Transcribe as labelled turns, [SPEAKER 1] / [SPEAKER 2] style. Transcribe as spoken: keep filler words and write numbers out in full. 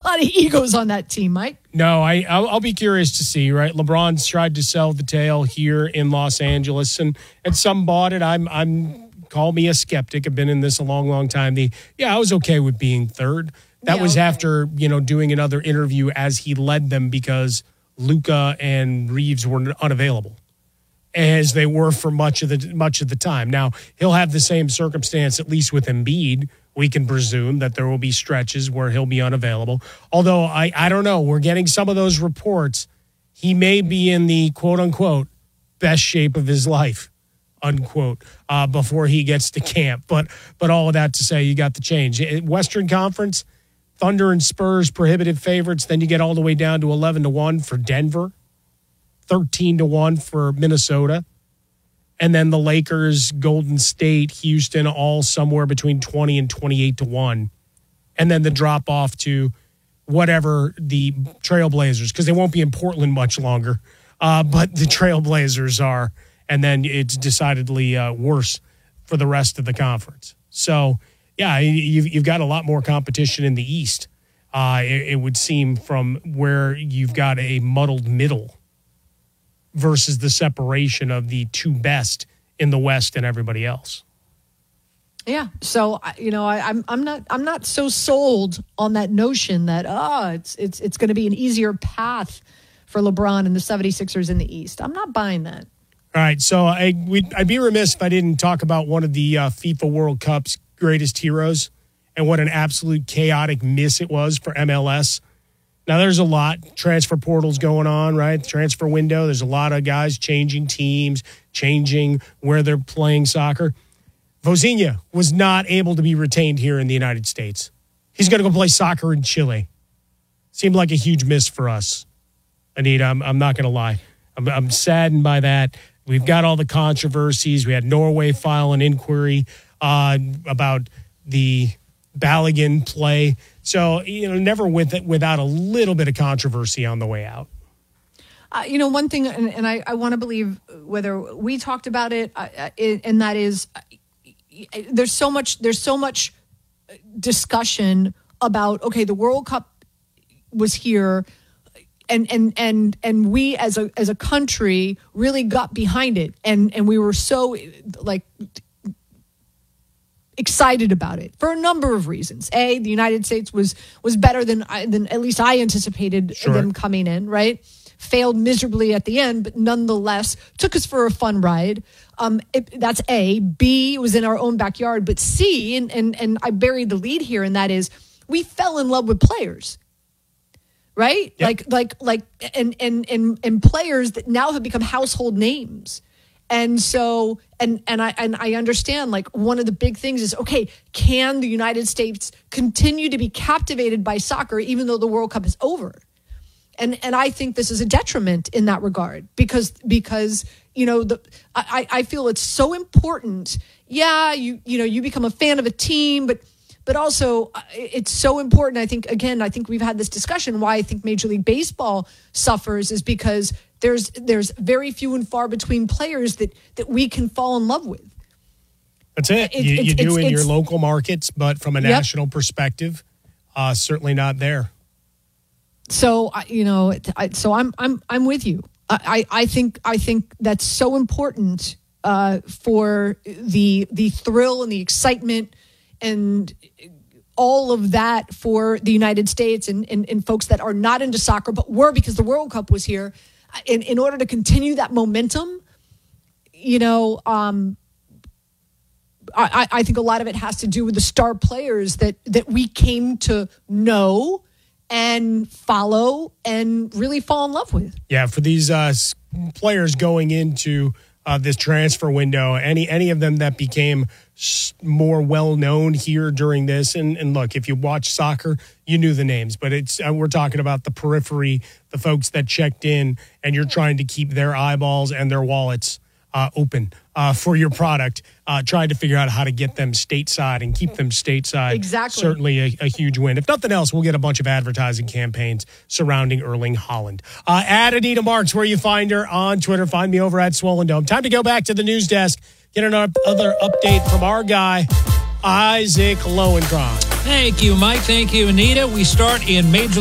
[SPEAKER 1] lot of egos on that team, Mike.
[SPEAKER 2] No, I, I'll, I'll be curious to see, right? LeBron's tried to sell the tale here in Los Angeles, and, and some bought it. I'm, I'm, call me a skeptic. I've been in this a long, long time. The, yeah, I was okay with being third. That yeah, was okay. after, you know, doing another interview as he led them because Luka and Reeves were unavailable, as they were for much of the much of the time. Now, he'll have the same circumstance, at least with Embiid. We can presume that there will be stretches where he'll be unavailable. Although, I, I don't know, we're getting some of those reports. He may be in the quote-unquote best shape of his life, unquote, uh, before he gets to camp. But but all of that to say, you got the change. Western Conference, Thunder and Spurs prohibitive favorites. Then you get all the way down to eleven to one for Denver, thirteen to one for Minnesota. And then the Lakers, Golden State, Houston, all somewhere between twenty and twenty-eight to one. And then the drop off to whatever the Trailblazers, because they won't be in Portland much longer, uh, but the Trailblazers are. And then it's decidedly uh, worse for the rest of the conference. So, yeah, you've, you've got a lot more competition in the East. Uh, it, it would seem from where you've got a muddled middle versus the separation of the two best in the West and everybody else.
[SPEAKER 1] Yeah. So, you know, I, I'm I'm not I'm not so sold on that notion that, oh, it's it's it's going to be an easier path for LeBron and the seventy-sixers in the East. I'm not buying that.
[SPEAKER 2] All right. So I, we'd, I'd be remiss if I didn't talk about one of the uh, FIFA World Cup's greatest heroes and what an absolute chaotic miss it was for M L S. Now, there's a lot. Transfer portals going on, right? The transfer window. There's a lot of guys changing teams, changing where they're playing soccer. Vozinha was not able to be retained here in the United States. He's going to go play soccer in Chile. Seemed like a huge miss for us, Anita. I'm, I'm not going to lie. I'm, I'm saddened by that. We've got all the controversies. We had Norway file an inquiry uh, about the Balogun play. So, you know, never with it, without a little bit of controversy on the way out.
[SPEAKER 1] Uh, you know, one thing, and, and I, I want to believe whether we talked about it, uh, it, and that is uh, there's so much, there's so much discussion about, okay, the World Cup was here, and and and and we as a as a country really got behind it, and and we were so like excited about it for a number of reasons. A, the United States was was better than I, than at least I anticipated sure. them coming in, right? Failed miserably at the end, but nonetheless took us for a fun ride. Um, it, that's A. B, it was in our own backyard. But C, and, and and I buried the lead here, and that is we fell in love with players, right? Yep. Like like like and and and and players that now have become household names. And so, and and I and I understand, like, one of the big things is, okay, can the United States continue to be captivated by soccer even though the World Cup is over? And and I think this is a detriment in that regard because because you know the I, I feel it's so important. Yeah, you you know you become a fan of a team, but but also it's so important. I think again, I think we've had this discussion. Why I think Major League Baseball suffers is because There's there's very few and far between players that, that we can fall in love with.
[SPEAKER 2] That's it.
[SPEAKER 1] it
[SPEAKER 2] you
[SPEAKER 1] it's,
[SPEAKER 2] you do
[SPEAKER 1] it's,
[SPEAKER 2] in
[SPEAKER 1] it's,
[SPEAKER 2] your local markets, but from a
[SPEAKER 1] yep.
[SPEAKER 2] national perspective, uh, certainly not there.
[SPEAKER 1] So you know, so I'm I'm I'm with you. I, I think I think that's so important uh, for the the thrill and the excitement and all of that for the United States and, and, and folks that are not into soccer but were because the World Cup was here. In, in order to continue that momentum, you know, um, I, I think a lot of it has to do with the star players that, that we came to know and follow and really fall in love with.
[SPEAKER 2] Yeah, for these uh, players going into uh, this transfer window, any any of them that became more well-known here during this, and, and look, if you watch soccer, you knew the names, but it's uh, we're talking about the periphery, the folks that checked in, and you're trying to keep their eyeballs and their wallets uh, open uh, for your product, uh, trying to figure out how to get them stateside and keep them stateside.
[SPEAKER 1] Exactly.
[SPEAKER 2] Certainly a, a huge win. If nothing else, we'll get a bunch of advertising campaigns surrounding Erling Haaland. Uh, at Anita Marks, where you find her on Twitter. Find me over at Swollen Dome. Time to go back to the news desk. Get another update from our guy, Isaac Lowenkron.
[SPEAKER 3] Thank you, Mike. Thank you, Anita. We start in Major